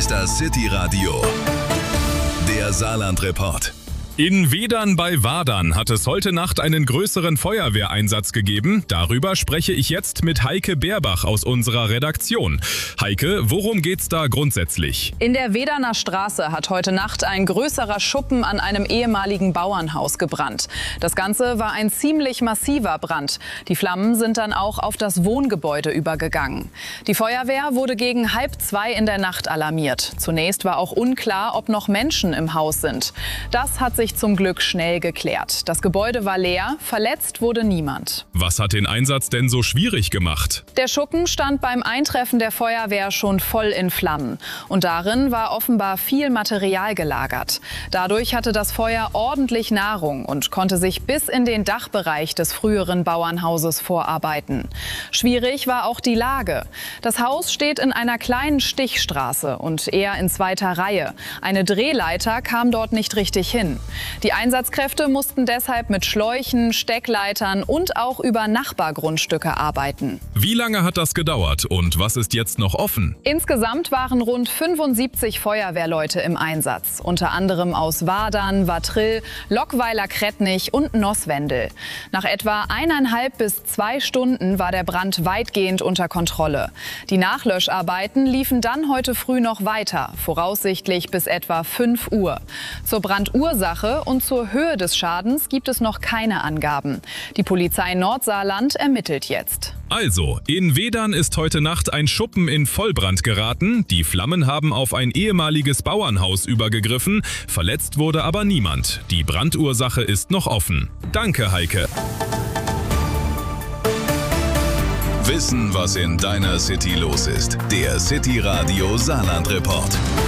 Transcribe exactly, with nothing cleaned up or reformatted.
ist das City Radio, der Saarland-Report. In Wedern bei Wadern hat es heute Nacht einen größeren Feuerwehreinsatz gegeben. Darüber spreche ich jetzt mit Heike Beerbach aus unserer Redaktion. Heike, worum geht's da grundsätzlich? In der Wederner Straße hat heute Nacht ein größerer Schuppen an einem ehemaligen Bauernhaus gebrannt. Das Ganze war ein ziemlich massiver Brand. Die Flammen sind dann auch auf das Wohngebäude übergegangen. Die Feuerwehr wurde gegen halb zwei in der Nacht alarmiert. Zunächst war auch unklar, ob noch Menschen im Haus sind. Das hat sich zum Glück schnell geklärt. Das Gebäude war leer, verletzt wurde niemand. Was hat den Einsatz denn so schwierig gemacht? Der Schuppen stand beim Eintreffen der Feuerwehr schon voll in Flammen. Und darin war offenbar viel Material gelagert. Dadurch hatte das Feuer ordentlich Nahrung und konnte sich bis in den Dachbereich des früheren Bauernhauses vorarbeiten. Schwierig war auch die Lage. Das Haus steht in einer kleinen Stichstraße und eher in zweiter Reihe. Eine Drehleiter kam dort nicht richtig hin. Die Einsatzkräfte mussten deshalb mit Schläuchen, Steckleitern und auch über Nachbargrundstücke arbeiten. Wie lange hat das gedauert und was ist jetzt noch offen? Insgesamt waren rund fünfundsiebzig Feuerwehrleute im Einsatz. Unter anderem aus Wadern, Wattrill, Lockweiler-Krettnich und Nosswendel. Nach etwa eineinhalb bis zwei Stunden war der Brand weitgehend unter Kontrolle. Die Nachlöscharbeiten liefen dann heute früh noch weiter, voraussichtlich bis etwa fünf Uhr. Zur Brandursache und zur Höhe des Schadens gibt es noch keine Angaben. Die Polizei Nordsaarland ermittelt jetzt. Also, in Wedern ist heute Nacht ein Schuppen in Vollbrand geraten. Die Flammen haben auf ein ehemaliges Bauernhaus übergegriffen. Verletzt wurde aber niemand. Die Brandursache ist noch offen. Danke, Heike. Wissen, was in deiner City los ist. Der City Radio Saarland-Report.